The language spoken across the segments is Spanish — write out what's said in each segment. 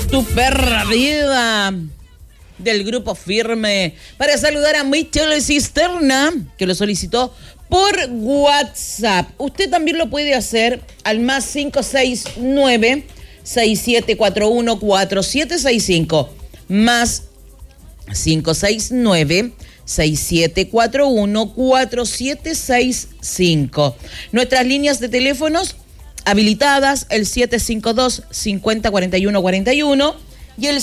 tu perdida del Grupo Firme para saludar a Michelle Cisterna, que lo solicitó por WhatsApp. Usted también lo puede hacer al más 569-6741-4765. Más 569-6741-4765. Nuestras líneas de teléfonos habilitadas, el 752-5041-41 y el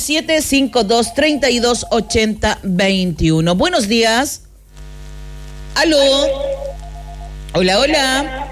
752-3280-21. Buenos días. Aló. Hola, hola.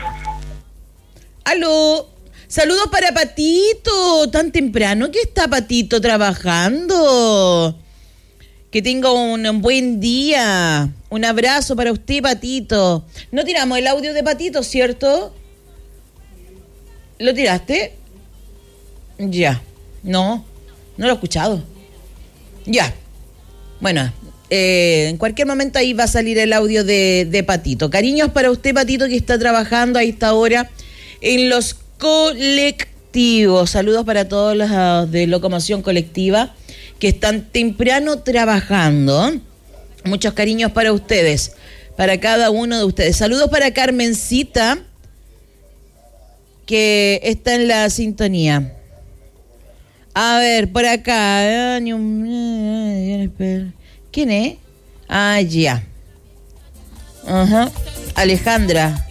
Aló. Saludos para Patito. Tan temprano que está Patito trabajando. Que tenga un buen día. Un abrazo para usted, Patito. No tiramos el audio de Patito, ¿cierto? ¿Lo tiraste? Ya. No lo he escuchado. Ya. Bueno, en cualquier momento ahí va a salir el audio de Patito. Cariños para usted, Patito, que está trabajando a esta hora en los colectivos. Saludos para todos los de locomoción colectiva que están temprano trabajando. Muchos cariños para ustedes, para cada uno de ustedes. Saludos para Carmencita, que está en la sintonía. A ver, por acá. ¿Quién es? Ah, ya. Ajá. Alejandra.